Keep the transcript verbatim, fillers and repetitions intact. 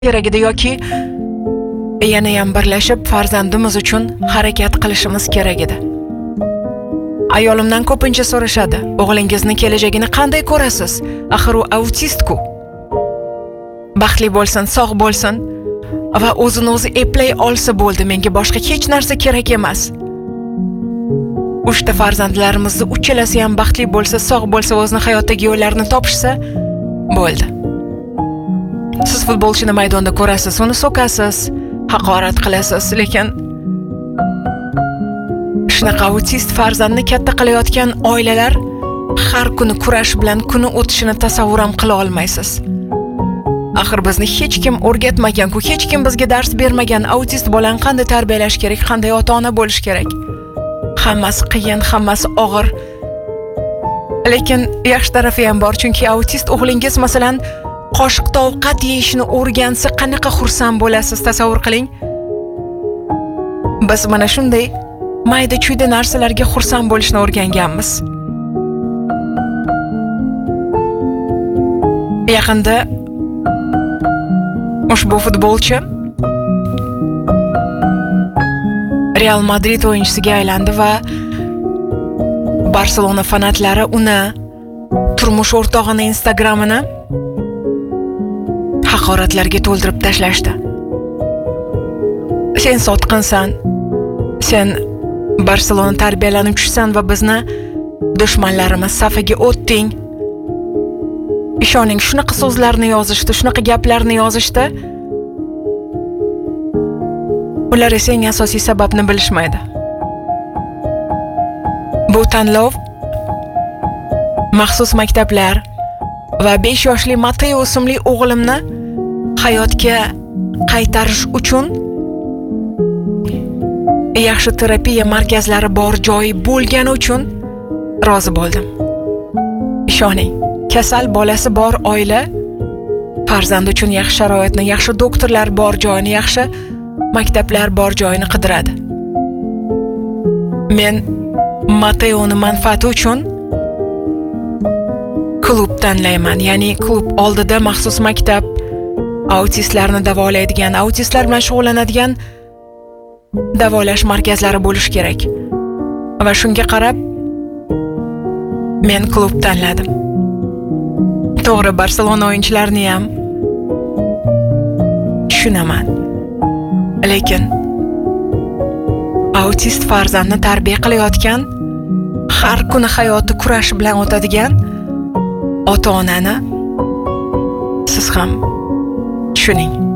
kerak edi yoki yana ham birlashib farzandimiz uchun harakat qilishimiz kerak edi. Ayolimdan ko'pincha so'rashadi, o'g'lingizni kelajagini qanday ko'rasiz? Axir u autist-ku. Baxtli bo'lsin, sog' bo'lsin va o'zini o'zi eplay olsa bo'ldi, menga boshqa hech narsa kerak emas. Uchta farzandlarimizni uchalasi ham baxtli bo'lsa, sog' bo'lsa, o'zini hayotdagi yo'llarini topishsa bo'ldi. Siz futbolchini maydonda ko'rasiz, uni so'kasiz, haqorat qilasiz, lekin shunaqa autist farzandni katta qilayotgan oilalar har kuni kurash bilan kuni o'tishini tasavvur ham qila olmaysiz. Axir bizni hech kim o'rgatmagan-ku, hech kim bizga dars bermagan autist bolani qanday tarbiyalash kerak, qanday ota-ona bo'lish kerak. Hammasi qiyin, hammasi og'ir. Lekin yaxshi tarafi ham bor, chunki autist o'g'lingiz masalan qoshiqda ovqat yeyishni o'rgansa qanaqa xursand bo'lasiz, tasavvur qiling. Biz mana shunday mayda-chuyda narsalarga xursand bo'lishni o'rganganmiz. Yaqinda ushbu futbolchi Real Madrid o'yinchisiga aylandi va Barselona fanatlari uni turmush o'rtog'ini Instagramini haqoratlarga to'ldirib tashlashdi. Sen sotqinsan, sen Barselona tarbiyalanuvchisisan va bizni dushmanlarimiz safiga o'tding. Ishoning, shunaqa so'zlarni yozishdi, shunaqa gaplarni yozishdi. Ular esa eng asosiy sababni bilishmaydi. Bu tanlov maxsus maktablar va besh yoshli Mateo ismli o'g'limni hayotga qaytarish uchun yaxshi terapiya markazlari bor joy bo'lgani uchun rozi bo'ldim. Ishoning, kasal bolasi bor oila farzand uchun yaxshi sharoitni, yaxshi doktorlar bor joyni, yaxshi maktablar bor joyini qidiradi. Men Mateo'ni manfaati uchun klub tanlayman, ya'ni klub oldida maxsus maktab, autistlarni davolaydigan, autistlar bilan shug'ullanadigan davolash markazlari bo'lish kerak. Va shunga qarab men klub tanladim. To'g'ri, Barselona o'yinchilarini ham tushunaman. Lekin autist farzandni tarbiya qilayotgan, har kuni hayoti kurash bilan o'tadigan ota-onani siz ham tushuning.